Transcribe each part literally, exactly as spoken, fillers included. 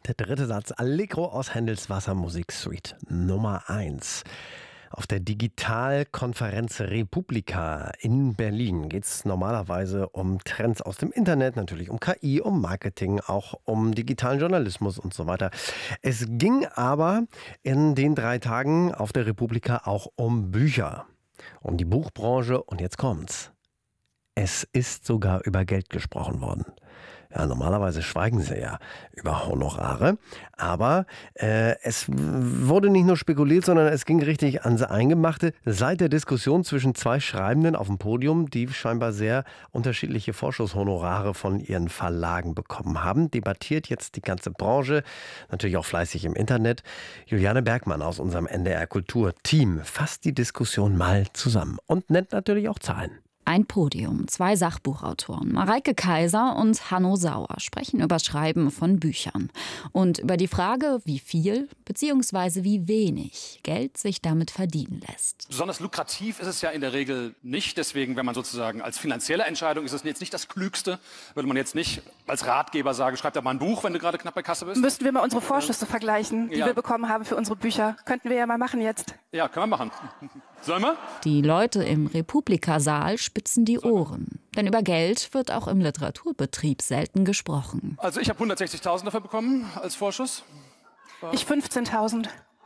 Der dritte Satz, Allegro aus Händels Wassermusiksuite Nummer eins. Auf der Digitalkonferenz Republika in Berlin geht es normalerweise um Trends aus dem Internet, natürlich um K I, um Marketing, auch um digitalen Journalismus und so weiter. Es ging aber in den drei Tagen auf der Republika auch um Bücher, um die Buchbranche und jetzt kommt's. Es ist sogar über Geld gesprochen worden. Ja, normalerweise schweigen sie ja über Honorare, aber äh, es wurde nicht nur spekuliert, sondern es ging richtig ans Eingemachte. Seit der Diskussion zwischen zwei Schreibenden auf dem Podium, die scheinbar sehr unterschiedliche Vorschusshonorare von ihren Verlagen bekommen haben, debattiert jetzt die ganze Branche, natürlich auch fleißig im Internet. Juliane Bergmann aus unserem N D R Kultur-Team fasst die Diskussion mal zusammen und nennt natürlich auch Zahlen. Ein Podium, zwei Sachbuchautoren, Mareike Kaiser und Hanno Sauer, sprechen über Schreiben von Büchern und über die Frage, wie viel bzw. wie wenig Geld sich damit verdienen lässt. Besonders lukrativ ist es ja in der Regel nicht. Deswegen, wenn man sozusagen als finanzielle Entscheidung, ist es jetzt nicht das Klügste, würde man jetzt nicht als Ratgeber sagen, schreib da mal ein Buch, wenn du gerade knapp bei Kasse bist. Müssten wir mal unsere Vorschüsse vergleichen, die Ja. wir bekommen haben für unsere Bücher. Könnten wir ja mal machen jetzt. Ja, können wir machen. Sollen wir? Die Leute im Republika-Saal spitzen die Ohren. Denn über Geld wird auch im Literaturbetrieb selten gesprochen. Also ich habe hundertsechzigtausend dafür bekommen als Vorschuss. Ich fünfzehntausend.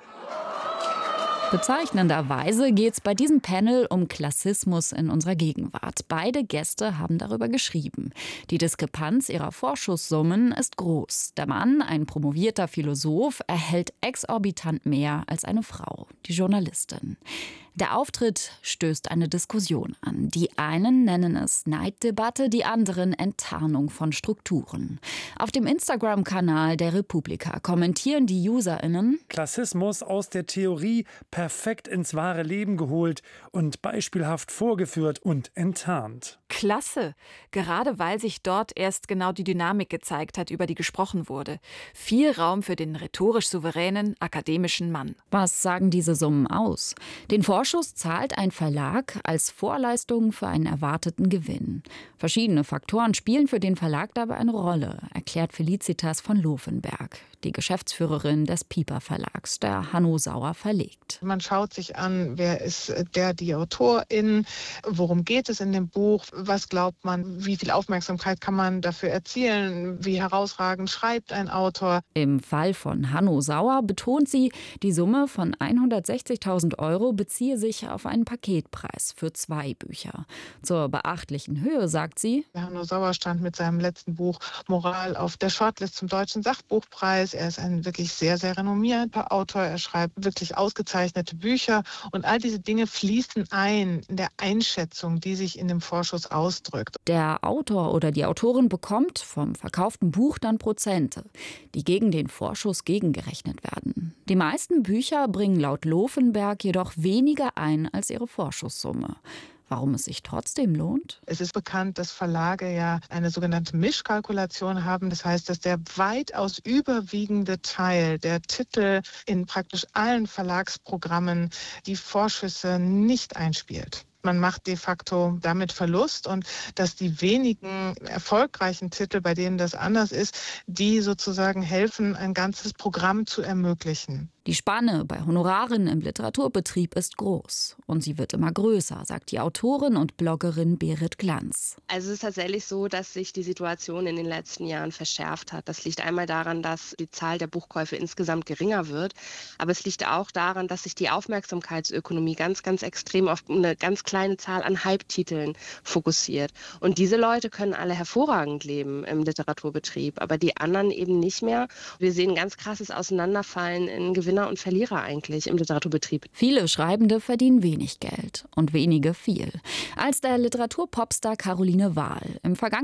Bezeichnenderweise geht es bei diesem Panel um Klassismus in unserer Gegenwart. Beide Gäste haben darüber geschrieben. Die Diskrepanz ihrer Vorschusssummen ist groß. Der Mann, ein promovierter Philosoph, erhält exorbitant mehr als eine Frau, die Journalistin. Der Auftritt stößt eine Diskussion an. Die einen nennen es Neiddebatte, die anderen Enttarnung von Strukturen. Auf dem Instagram-Kanal der Republika kommentieren die UserInnen: Klassismus aus der Theorie perfekt ins wahre Leben geholt und beispielhaft vorgeführt und enttarnt. Klasse, gerade weil sich dort erst genau die Dynamik gezeigt hat, über die gesprochen wurde. Viel Raum für den rhetorisch souveränen, akademischen Mann. Was sagen diese Summen aus? Den Vorschuss zahlt ein Verlag als Vorleistung für einen erwarteten Gewinn. Verschiedene Faktoren spielen für den Verlag dabei eine Rolle, erklärt Felicitas von Lovenberg, die Geschäftsführerin des Piper Verlags, der Hanno Sauer verlegt. Man schaut sich an, wer ist der, die Autorin, worum geht es in dem Buch, was glaubt man, wie viel Aufmerksamkeit kann man dafür erzielen, wie herausragend schreibt ein Autor. Im Fall von Hanno Sauer betont sie, die Summe von hundertsechzigtausend Euro beziehe sich auf einen Paketpreis für zwei Bücher. Zur beachtlichen Höhe sagt sie: Hanno Sauer stand mit seinem letzten Buch Moral auf der Shortlist zum Deutschen Sachbuchpreis. Er ist ein wirklich sehr, sehr renommierter Autor. Er schreibt wirklich ausgezeichnete Bücher. Und all diese Dinge fließen ein in der Einschätzung, die sich in dem Vorschuss ausdrückt. Der Autor oder die Autorin bekommt vom verkauften Buch dann Prozente, die gegen den Vorschuss gegengerechnet werden. Die meisten Bücher bringen laut Lovenberg jedoch weniger ein als ihre Vorschusssumme. Warum es sich trotzdem lohnt? Es ist bekannt, dass Verlage ja eine sogenannte Mischkalkulation haben. Das heißt, dass der weitaus überwiegende Teil der Titel in praktisch allen Verlagsprogrammen die Vorschüsse nicht einspielt. Man macht de facto damit Verlust und dass die wenigen erfolgreichen Titel, bei denen das anders ist, die sozusagen helfen, ein ganzes Programm zu ermöglichen. Die Spanne bei Honoraren im Literaturbetrieb ist groß und sie wird immer größer, sagt die Autorin und Bloggerin Berit Glanz. Also es ist tatsächlich so, dass sich die Situation in den letzten Jahren verschärft hat. Das liegt einmal daran, dass die Zahl der Buchkäufe insgesamt geringer wird, aber es liegt auch daran, dass sich die Aufmerksamkeitsökonomie ganz, ganz extrem auf eine ganz kleine Zahl an Hype-Titeln fokussiert. Und diese Leute können alle hervorragend leben im Literaturbetrieb, aber die anderen eben nicht mehr. Wir sehen ganz krasses Auseinanderfallen in Gewinn und Verlierer eigentlich im Literaturbetrieb. Viele Schreibende verdienen wenig Geld und wenige viel. Als der Literaturpopstar Caroline Wahl im vergangenen